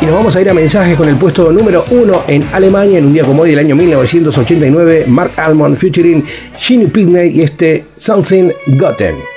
Y nos vamos a ir a mensajes con el puesto número 1 en Alemania en un día como hoy del año 1989, Mark Almond featuring Gene Pitney y Something Gotten.